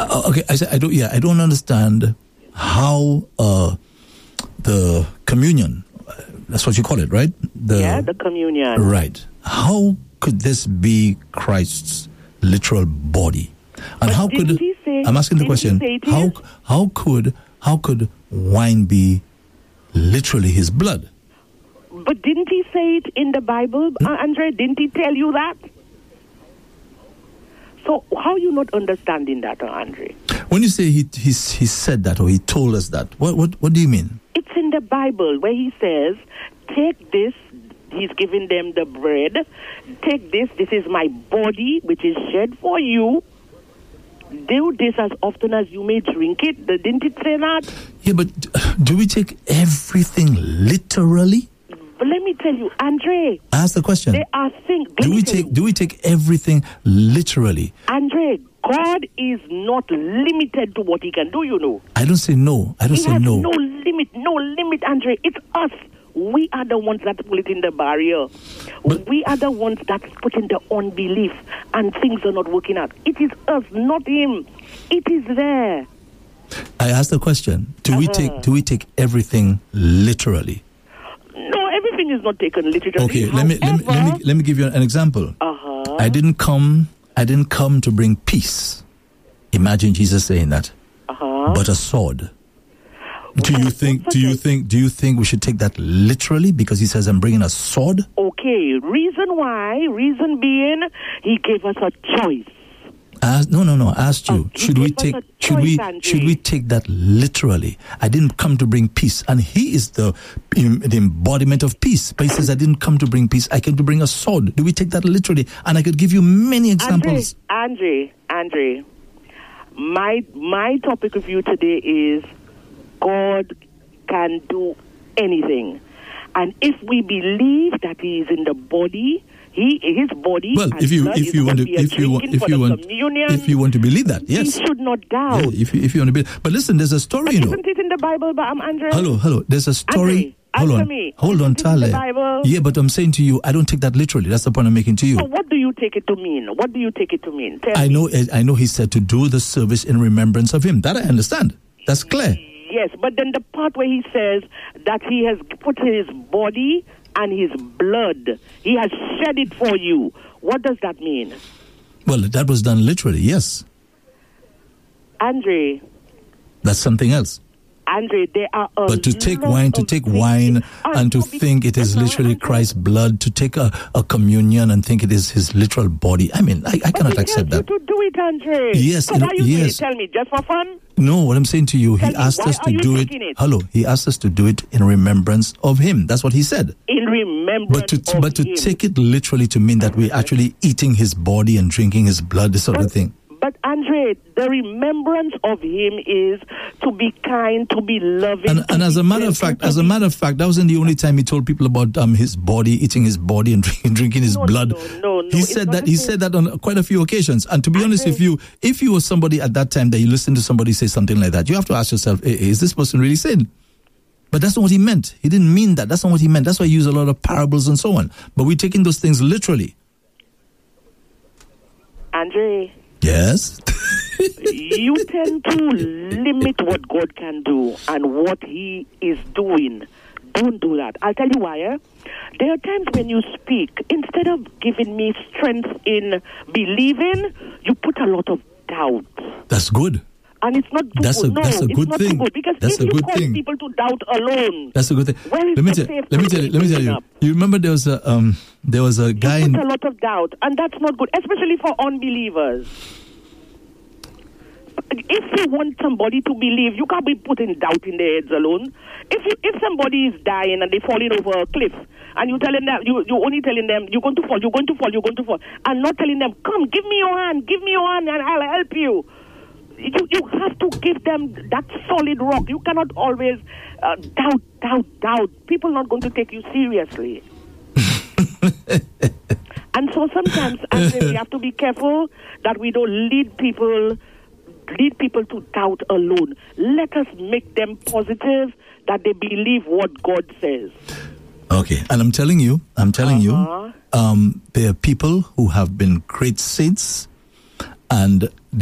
Okay, I don't understand how the communion, that's what you call it, right? The communion. Right. How could this be Christ's literal body? And how could I'm asking the question, how could wine be literally his blood? But didn't he say it in the Bible, Andre? Didn't he tell you that? So how are you not understanding that, Andre? When you say he said that or he told us that, what do you mean? It's in the Bible where he says, take this, he's giving them the bread, take this is my body which is shed for you. Do this as often as you may drink it. Didn't it say that? Yeah, but do we take everything literally? But let me tell you, Andre. Ask the question. There are things. Do we take everything literally? Andre, God is not limited to what he can do, you know. I don't say no. He has no limit, Andre. It's us. We are the ones that put it in the barrier. But we are the ones that put in the unbelief and things are not working out. It is us, not him. It is there. I asked the question, do we take everything literally? No, everything is not taken literally. Okay, let me give you an example. I didn't come to bring peace. Imagine Jesus saying that. But a sword. Do you think we should take that literally because he says I'm bringing a sword? Okay, reason being he gave us a choice. No, I asked you. Should we take that literally? I didn't come to bring peace, and he is the embodiment of peace. But he says I didn't come to bring peace, I came to bring a sword. Do we take that literally? And I could give you many examples. Andre, my topic with you today is God can do anything. And if we believe that he is in the body, his body. Well, if you want to believe that, yes, you should not doubt. Yeah, if you want to believe. But listen, there's a story. Isn't it in the Bible? But Andre. Hello. There's a story. Andre, hold on, Tale. Yeah, but I'm saying to you, I don't take that literally. That's the point I'm making to you. So what do you take it to mean? I know he said to do the service in remembrance of him. That I understand. That's clear. Yes, but then the part where he says that he has put his body and his blood, he has shed it for you. What does that mean? Well, that was done literally, yes. Andre. That's something else. Andre, there are but to take wine and to think it is literally Christ's blood, to take a communion and think it is his literal body. I mean, I cannot accept that. To do it, Andre. Yes, so why you doing it? Tell me, just for fun? No, what I'm saying to you, he asked us to do it. Hello, he asked us to do it in remembrance of him. That's what he said. In remembrance of him. But to take it literally to mean that we're actually eating his body and drinking his blood, this sort of thing. But Andre, the remembrance of him is to be kind, to be loving. And as a matter of fact, that wasn't the only time he told people about his body, eating his body and drinking his blood. No. He said that on quite a few occasions. And to be honest with you, if you were somebody at that time that you listened to somebody say something like that, you have to ask yourself, is this person really saying? But that's not what he meant. He didn't mean that. That's not what he meant. That's why he used a lot of parables and so on. But we're taking those things literally. Andre. Yes. You tend to limit what God can do and what he is doing. Don't do that. I'll tell you why. There are times when you speak, instead of giving me strength in believing, you put a lot of doubt. That's good. And it's not good. That's a good thing. Good because that's if a good you cause thing. people to doubt alone, that's a good thing. Let me tell you. You remember there was a guy. You put a lot of doubt, and that's not good, especially for unbelievers. If you want somebody to believe, you can't be putting doubt in their heads alone. If somebody is dying and they're falling over a cliff, and you telling them, you only telling them you're going to fall, and not telling them, come, give me your hand, and I'll help you. You have to give them that solid rock. You cannot always doubt. People are not going to take you seriously. And so sometimes, Andre, we have to be careful that we don't lead people to doubt alone. Let us make them positive, that they believe what God says. Okay, and I'm telling you, there are people who have been great saints, and